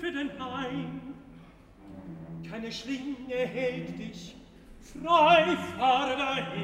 Heim. Keine Schlinge hält dich, frei fahr dahin.